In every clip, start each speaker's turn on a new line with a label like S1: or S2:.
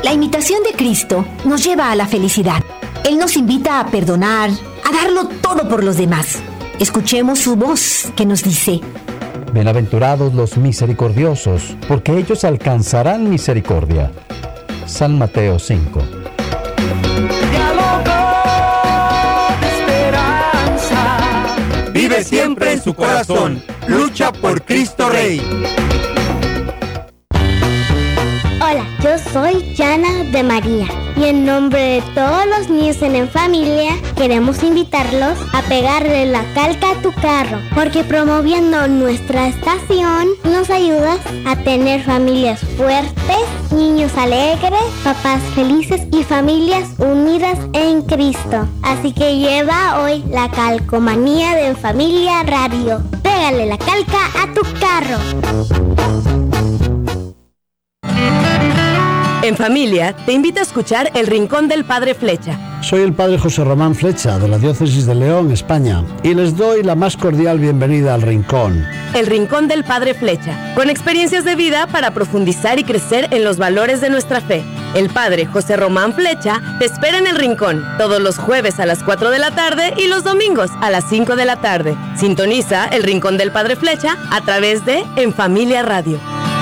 S1: La imitación de Cristo nos lleva a la felicidad. Él nos invita a perdonar, a darlo todo por los demás. Escuchemos su voz que nos dice:
S2: Bienaventurados los misericordiosos, porque ellos alcanzarán misericordia. San Mateo 5.
S3: Vive siempre en su corazón. Lucha por Cristo Rey.
S4: Hola, yo soy Yana de María y en nombre de todos los niños en familia queremos invitarlos a pegarle la calca a tu carro, porque promoviendo nuestra estación nos ayudas a tener familias fuertes, niños alegres, papás felices y familias unidas en Cristo. Así que lleva hoy la calcomanía de En Familia Radio. Pégale la calca a tu carro.
S5: En Familia te invita a escuchar El Rincón del Padre Flecha.
S6: Soy el Padre José Román Flecha, de la Diócesis de León, España, y les doy la más cordial bienvenida al Rincón.
S5: El Rincón del Padre Flecha, con experiencias de vida para profundizar y crecer en los valores de nuestra fe. El Padre José Román Flecha te espera en El Rincón, todos los jueves a las 4 de la tarde y los domingos a las 5 de la tarde. Sintoniza El Rincón del Padre Flecha a través de En Familia Radio.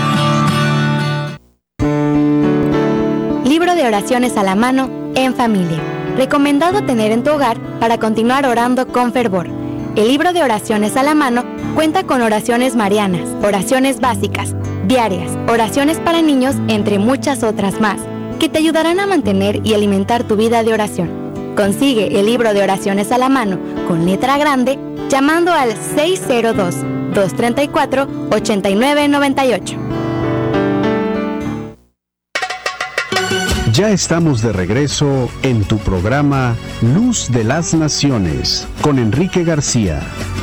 S7: Libro de oraciones a la mano, en familia. Recomendado tener en tu hogar para continuar orando con fervor. El libro de oraciones a la mano cuenta con oraciones marianas, oraciones básicas, diarias, oraciones para niños, entre muchas otras más, que te ayudarán a mantener y alimentar tu vida de oración. Consigue el libro de oraciones a la mano con letra grande llamando al 602-234-8998.
S8: Ya estamos de regreso en tu programa Luz de las Naciones con Enrique García.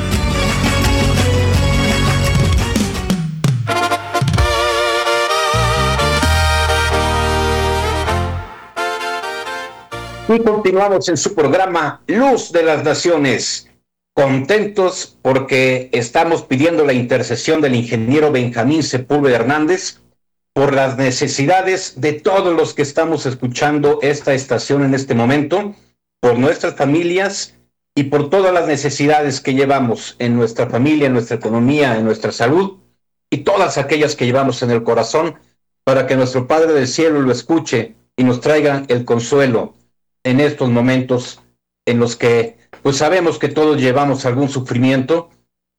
S9: Y continuamos en su programa Luz de las Naciones, contentos porque estamos pidiendo la intercesión del ingeniero Benjamín Sepúlveda Hernández por las necesidades de todos los que estamos escuchando esta estación en este momento, por nuestras familias y por todas las necesidades que llevamos en nuestra familia, en nuestra economía, en nuestra salud y todas aquellas que llevamos en el corazón, para que nuestro Padre del Cielo lo escuche y nos traiga el consuelo en estos momentos en los que pues sabemos que todos llevamos algún sufrimiento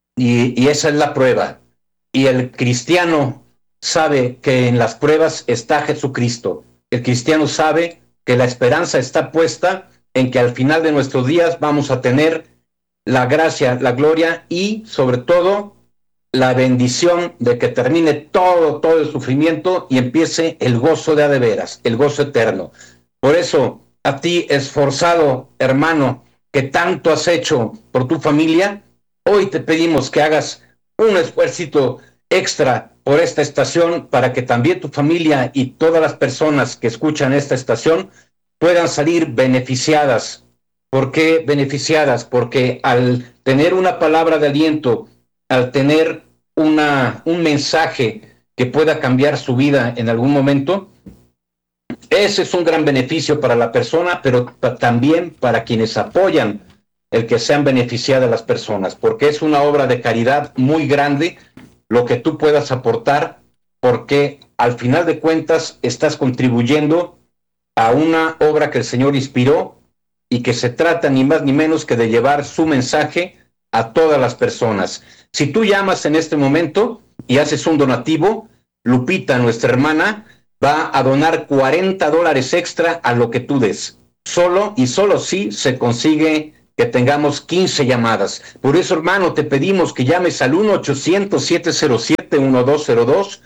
S9: y esa es la prueba. Y el cristiano sabe que en las pruebas está Jesucristo. El cristiano sabe que la esperanza está puesta en que al final de nuestros días vamos a tener la gracia, la gloria y sobre todo la bendición de que termine todo el sufrimiento y empiece el gozo de a de veras, el gozo eterno. Por eso, a ti, esforzado hermano, que tanto has hecho por tu familia, hoy te pedimos que hagas un esfuercito extra por esta estación para que también tu familia y todas las personas que escuchan esta estación puedan salir beneficiadas. ¿Por qué beneficiadas? Porque al tener una palabra de aliento, al tener un mensaje que pueda cambiar su vida en algún momento, ese es un gran beneficio para la persona, pero también para quienes apoyan el que sean beneficiadas las personas, porque es una obra de caridad muy grande lo que tú puedas aportar, porque al final de cuentas estás contribuyendo a una obra que el Señor inspiró y que se trata ni más ni menos que de llevar su mensaje a todas las personas. Si tú llamas en este momento y haces un donativo, Lupita, nuestra hermana, va a donar $40 extra a lo que tú des. Solo si se consigue que tengamos 15 llamadas. Por eso, hermano, te pedimos que llames al 1-800-707-1202,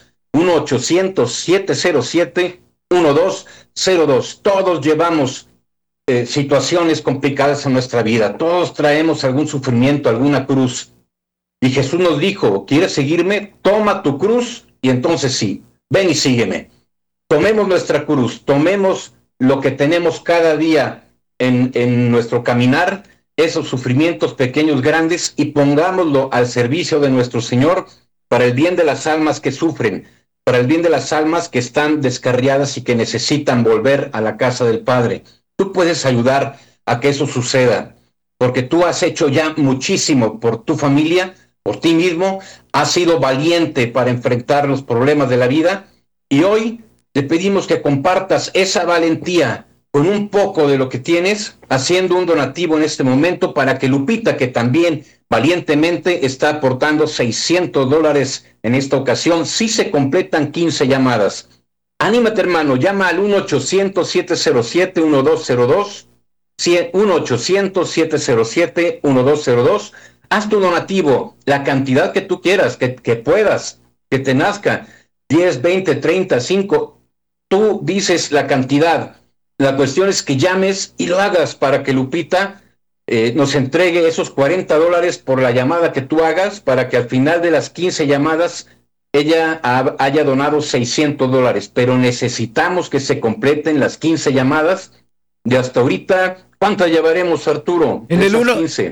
S9: 1-800-707-1202. Todos llevamos situaciones complicadas en nuestra vida. Todos traemos algún sufrimiento, alguna cruz. Y Jesús nos dijo, ¿quieres seguirme? Toma tu cruz y entonces sí, ven y sígueme. Tomemos nuestra cruz, tomemos lo que tenemos cada día en nuestro caminar, esos sufrimientos pequeños, grandes, y pongámoslo al servicio de nuestro Señor para el bien de las almas que sufren, para el bien de las almas que están descarriadas y que necesitan volver a la casa del Padre. Tú puedes ayudar a que eso suceda, porque tú has hecho ya muchísimo por tu familia, por ti mismo, has sido valiente para enfrentar los problemas de la vida, y hoy te pedimos que compartas esa valentía con un poco de lo que tienes, haciendo un donativo en este momento para que Lupita, que también valientemente está aportando $600 en esta ocasión, si se completan 15 llamadas. Anímate, hermano, llama al 1-800-707-1202, 1-800-707-1202, haz tu donativo, la cantidad que tú quieras, que puedas, que te nazca, 10, 20, 30, 5, tú dices la cantidad. La cuestión es que llames y lo hagas para que Lupita nos entregue esos $40 por la llamada que tú hagas, para que al final de las 15 llamadas ella haya donado $600. Pero necesitamos que se completen las 15 llamadas de hasta ahorita. ¿Cuántas llevaremos, Arturo?
S10: En el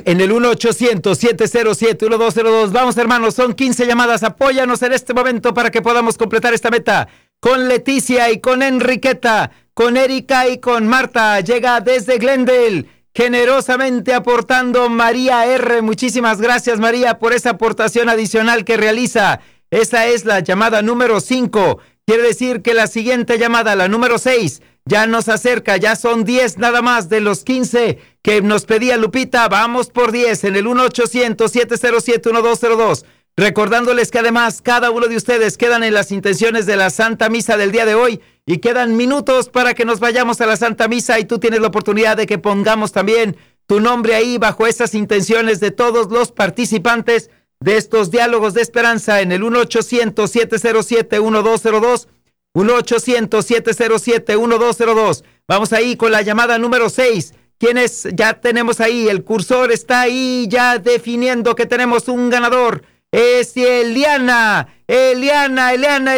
S10: 1-800-707-1202. Vamos, hermanos, son 15 llamadas. Apóyanos en este momento para que podamos completar esta meta. Con Leticia y con Enriqueta, con Erika y con Marta. Llega desde Glendale, generosamente aportando María R. Muchísimas gracias, María, por esa aportación adicional que realiza. Esa es la llamada número 5. Quiere decir que la siguiente llamada, la número 6, ya nos acerca. Ya son 10 nada más de los 15 que nos pedía Lupita. Vamos por 10 en el 1-800-707-1202. Recordándoles que además cada uno de ustedes quedan en las intenciones de la Santa Misa del día de hoy y quedan minutos para que nos vayamos a la Santa Misa, y tú tienes la oportunidad de que pongamos también tu nombre ahí bajo esas intenciones de todos los participantes de estos diálogos de esperanza en el 1-800-707-1202, 1-800-707-1202. Vamos ahí con la llamada número 6. ¿Quiénes ya tenemos ahí? El cursor está ahí ya definiendo que tenemos un ganador. Es Eliana. Eliana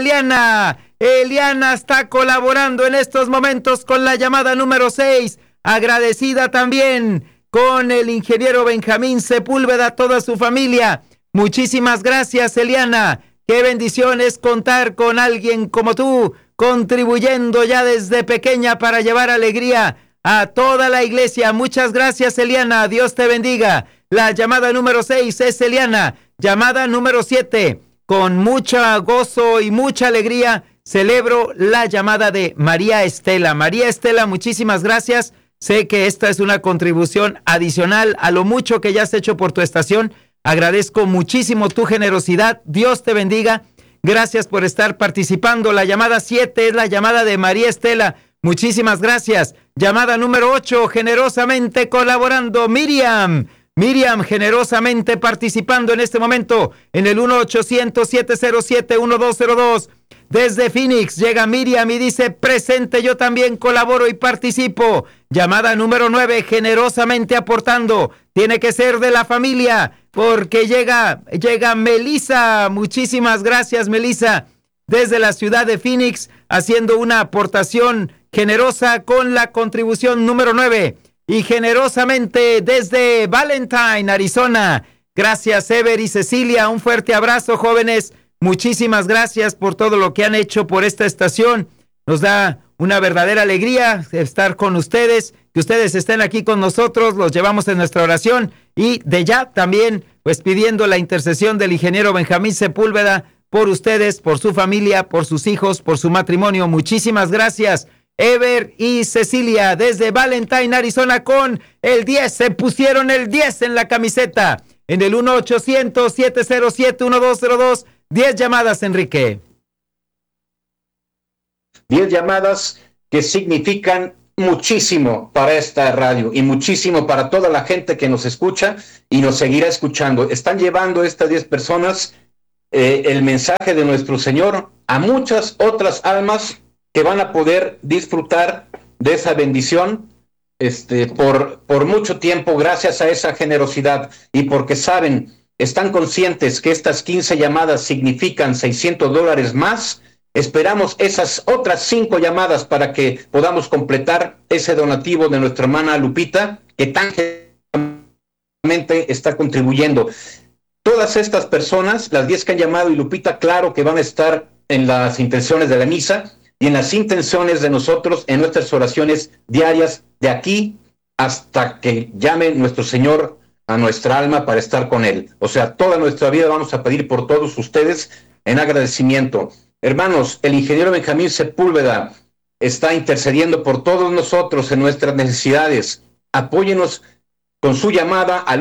S10: está colaborando en estos momentos con la llamada número 6. Agradecida también con el ingeniero Benjamín Sepúlveda, toda su familia. Muchísimas gracias, Eliana. Qué bendición es contar con alguien como tú, contribuyendo ya desde pequeña para llevar alegría a toda la iglesia. Muchas gracias, Eliana. Dios te bendiga. La llamada número 6 es Eliana. Llamada número 7. Con mucho gozo y mucha alegría celebro la llamada de María Estela. María Estela, muchísimas gracias. Sé que esta es una contribución adicional a lo mucho que ya has hecho por tu estación. Agradezco muchísimo tu generosidad. Dios te bendiga. Gracias por estar participando. La llamada 7 es la llamada de María Estela. Muchísimas gracias. Llamada número 8, generosamente colaborando Miriam. Miriam, generosamente participando en este momento en el 1-800-707-1202. Desde Phoenix llega Miriam y dice: presente, yo también colaboro y participo. Llamada número 9, generosamente aportando. Tiene que ser de la familia, porque llega Melissa. Muchísimas gracias, Melissa, desde la ciudad de Phoenix, haciendo una aportación generosa con la contribución número 9. Y generosamente desde Valentine, Arizona. Gracias, Ever y Cecilia. Un fuerte abrazo, jóvenes. Muchísimas gracias por todo lo que han hecho por esta estación. Nos da una verdadera alegría estar con ustedes, que ustedes estén aquí con nosotros. Los llevamos en nuestra oración, y de ya también pues pidiendo la intercesión del ingeniero Benjamín Sepúlveda por ustedes, por su familia, por sus hijos, por su matrimonio. Muchísimas gracias, Ever y Cecilia, desde Valentine, Arizona, con el 10. Se pusieron el 10 en la camiseta. En el 1-800-707-1202. 10 llamadas, Enrique.
S9: 10 llamadas que significan muchísimo para esta radio y muchísimo para toda la gente que nos escucha y nos seguirá escuchando. Están llevando estas 10 personas el mensaje de nuestro Señor a muchas otras almas que van a poder disfrutar de esa bendición por mucho tiempo, gracias a esa generosidad, y porque están conscientes que estas 15 llamadas significan $600 más. Esperamos esas otras 5 llamadas para que podamos completar ese donativo de nuestra hermana Lupita, que tan generosamente está contribuyendo. Todas estas personas, las 10 que han llamado, y Lupita, claro que van a estar en las intenciones de la misa y en las intenciones de nosotros en nuestras oraciones diarias de aquí hasta que llame nuestro Señor a nuestra alma para estar con Él. O sea, toda nuestra vida vamos a pedir por todos ustedes en agradecimiento. Hermanos, el ingeniero Benjamín Sepúlveda está intercediendo por todos nosotros en nuestras necesidades. Apóyenos con su llamada al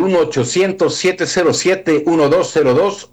S9: 1-800-707-1202,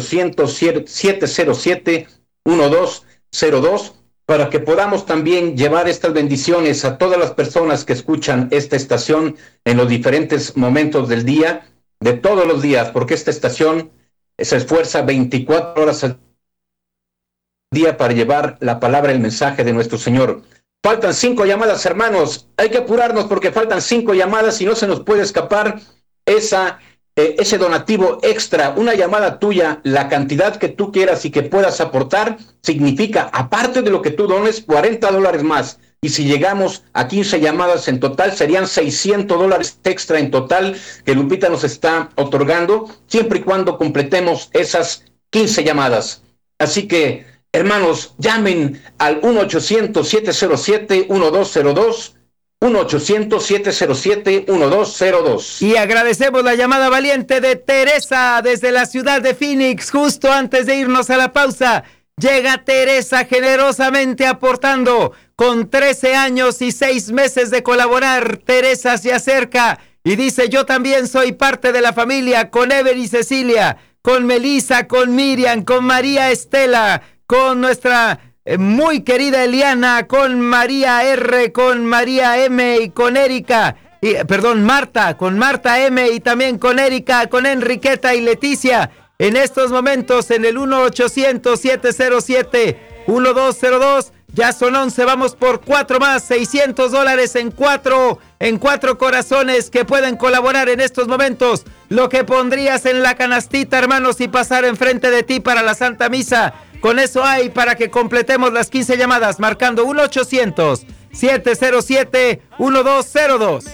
S9: 1-800-707-1202, para que podamos también llevar estas bendiciones a todas las personas que escuchan esta estación en los diferentes momentos del día, de todos los días, porque esta estación se esfuerza 24 horas al día para llevar la palabra, el mensaje de nuestro Señor. Faltan 5 llamadas, hermanos. Hay que apurarnos porque faltan 5 llamadas y no se nos puede escapar ese donativo extra. Una llamada tuya, la cantidad que tú quieras y que puedas aportar, significa, aparte de lo que tú dones, $40 más. Y si llegamos a 15 llamadas en total, serían $600 extra en total que Lupita nos está otorgando, siempre y cuando completemos esas 15 llamadas. Así que, hermanos, llamen al 1-800-707-1202, 1-800-707-1202.
S10: Y agradecemos la llamada valiente de Teresa desde la ciudad de Phoenix. Justo antes de irnos a la pausa, llega Teresa generosamente aportando. Con 13 años y 6 meses de colaborar, Teresa se acerca y dice: yo también soy parte de la familia, con Ever y Cecilia, con Melissa, con Miriam, con María Estela, con nuestra muy querida Eliana, con María R, con María M y con Erika, Marta, con Marta M y también con Erika, con Enriqueta y Leticia. En estos momentos en el 1-800-707-1202, ya son 11, vamos por 4 más, $600 en 4 corazones que pueden colaborar en estos momentos. Lo que pondrías en la canastita, hermanos, y pasar enfrente de ti para la Santa Misa. Con eso hay para que completemos las 15 llamadas, marcando 1-800-707-1202.